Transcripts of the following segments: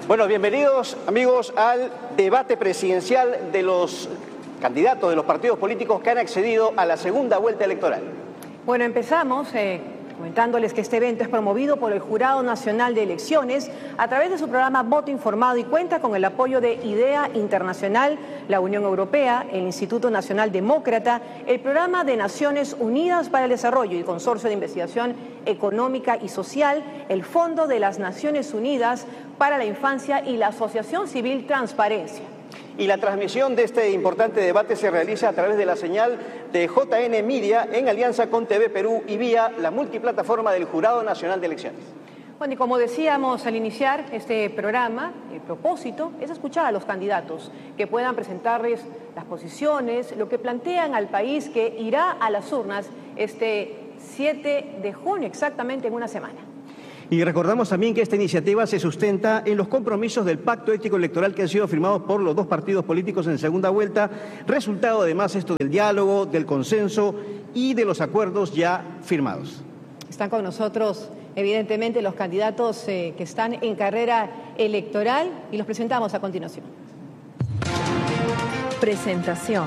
Bueno, bienvenidos amigos al debate presidencial de los candidatos de los partidos políticos que han accedido a la segunda vuelta electoral. Bueno, empezamos comentándoles que este evento es promovido por el Jurado Nacional de Elecciones a través de su programa Voto Informado y cuenta con el apoyo de IDEA Internacional, la Unión Europea, el Instituto Nacional Demócrata, el Programa de Naciones Unidas para el Desarrollo y el Consorcio de Investigación Económica y Social, el Fondo de las Naciones Unidas para la Infancia y la Asociación Civil Transparencia. Y la transmisión de este importante debate se realiza a través de la señal de JN Media en alianza con TV Perú y vía la multiplataforma del Jurado Nacional de Elecciones. Bueno, y como decíamos al iniciar este programa, el propósito es escuchar a los candidatos que puedan presentarles las posiciones, lo que plantean al país que irá a las urnas este 7 de junio, exactamente en una semana. Y recordamos también que esta iniciativa se sustenta en los compromisos del Pacto Ético Electoral que han sido firmados por los dos partidos políticos en segunda vuelta, resultado además esto del diálogo, del consenso y de los acuerdos ya firmados. Están con nosotros evidentemente los candidatos que están en carrera electoral y los presentamos a continuación. Presentación.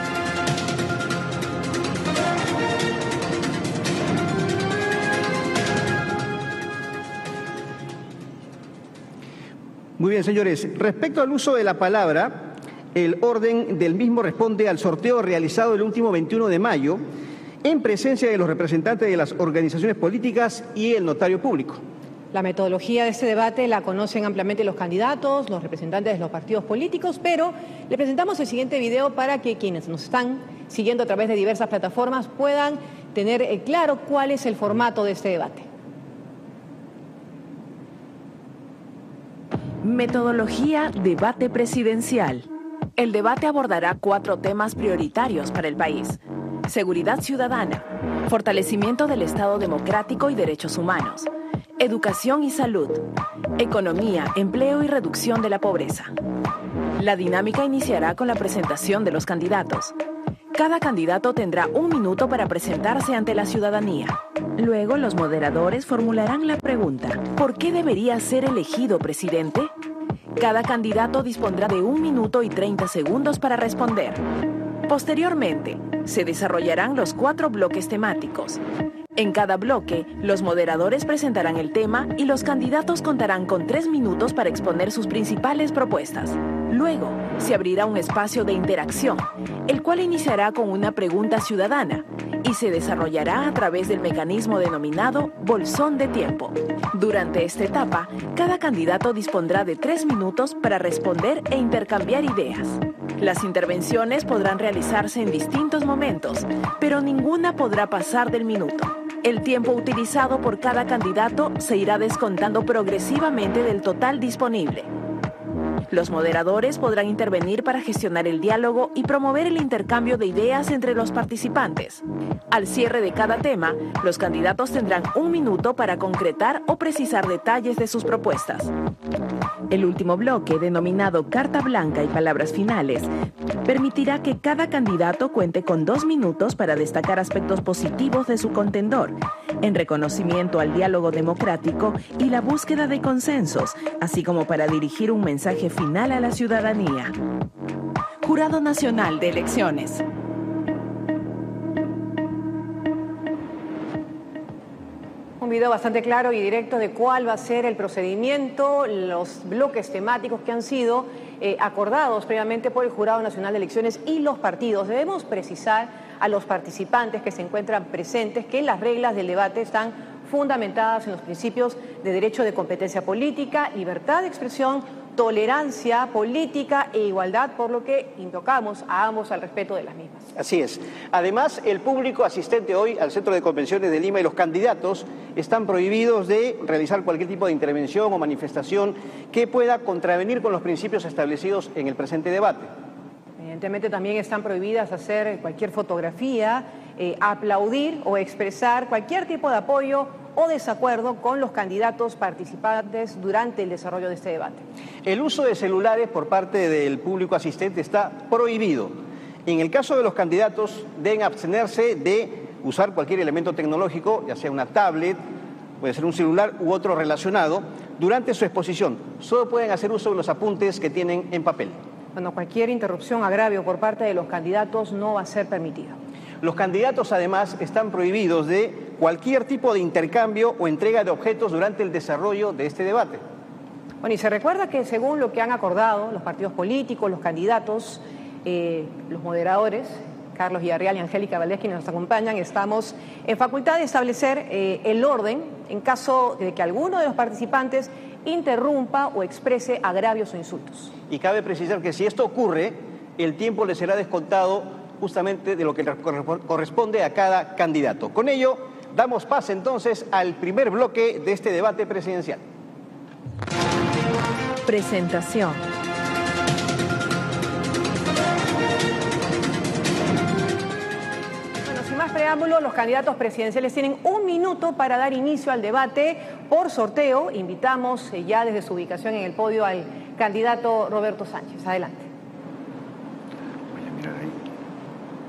Muy bien, señores. Respecto al uso de la palabra, el orden del mismo responde al sorteo realizado el último 21 de mayo en presencia de los representantes de las organizaciones políticas y el notario público. La metodología de este debate la conocen ampliamente los candidatos, los representantes de los partidos políticos, pero le presentamos el siguiente video para que quienes nos están siguiendo a través de diversas plataformas puedan tener claro cuál es el formato de este debate. Metodología debate presidencial. El debate abordará 4 temas prioritarios para el país: seguridad ciudadana, fortalecimiento del Estado democrático y derechos humanos, educación y salud, economía, empleo y reducción de la pobreza. La dinámica iniciará con la presentación de los candidatos. Cada candidato tendrá 1 minuto para presentarse ante la ciudadanía. Luego, los moderadores formularán la pregunta: ¿por qué debería ser elegido presidente? Cada candidato dispondrá de 1 minuto y 30 segundos para responder. Posteriormente, se desarrollarán los 4 bloques temáticos. En cada bloque, los moderadores presentarán el tema y los candidatos contarán con 3 minutos para exponer sus principales propuestas. Luego, se abrirá un espacio de interacción, el cual iniciará con una pregunta ciudadana y se desarrollará a través del mecanismo denominado bolsón de tiempo. Durante esta etapa, cada candidato dispondrá de 3 minutos para responder e intercambiar ideas. Las intervenciones podrán realizarse en distintos momentos, pero ninguna podrá pasar del minuto. El tiempo utilizado por cada candidato se irá descontando progresivamente del total disponible. Los moderadores podrán intervenir para gestionar el diálogo y promover el intercambio de ideas entre los participantes. Al cierre de cada tema, los candidatos tendrán 1 minuto para concretar o precisar detalles de sus propuestas. El último bloque, denominado Carta Blanca y Palabras Finales, permitirá que cada candidato cuente con 2 minutos para destacar aspectos positivos de su contendor, en reconocimiento al diálogo democrático y la búsqueda de consensos, así como para dirigir un mensaje final a la ciudadanía. Jurado Nacional de Elecciones. Un video bastante claro y directo de cuál va a ser el procedimiento, los bloques temáticos que han sido acordados previamente por el Jurado Nacional de Elecciones y los partidos. Debemos precisar a los participantes que se encuentran presentes que las reglas del debate están fundamentadas en los principios de derecho de competencia política, libertad de expresión, tolerancia política e igualdad, por lo que invocamos a ambos al respeto de las mismas. Así es. Además, el público asistente hoy al Centro de Convenciones de Lima y los candidatos están prohibidos de realizar cualquier tipo de intervención o manifestación que pueda contravenir con los principios establecidos en el presente debate. Evidentemente también están prohibidas hacer cualquier fotografía, aplaudir o expresar cualquier tipo de apoyo o desacuerdo con los candidatos participantes durante el desarrollo de este debate. El uso de celulares por parte del público asistente está prohibido. En el caso de los candidatos, deben abstenerse de usar cualquier elemento tecnológico, ya sea una tablet, puede ser un celular u otro relacionado, durante su exposición. Solo pueden hacer uso de los apuntes que tienen en papel. Bueno, cualquier interrupción, agravio por parte de los candidatos no va a ser permitido. Los candidatos, además, están prohibidos de cualquier tipo de intercambio o entrega de objetos durante el desarrollo de este debate. Bueno, y se recuerda que según lo que han acordado los partidos políticos, los candidatos, los moderadores, Carlos Villarreal y Angélica Valdés, quienes nos acompañan, estamos en facultad de establecer el orden en caso de que alguno de los participantes interrumpa o exprese agravios o insultos. Y cabe precisar que si esto ocurre, el tiempo le será descontado justamente de lo que corresponde a cada candidato. Con ello, damos paso entonces al primer bloque de este debate presidencial. Presentación. Bueno, sin más preámbulos, los candidatos presidenciales tienen 1 minuto para dar inicio al debate por sorteo. Invitamos ya desde su ubicación en el podio al candidato Roberto Sánchez. Adelante.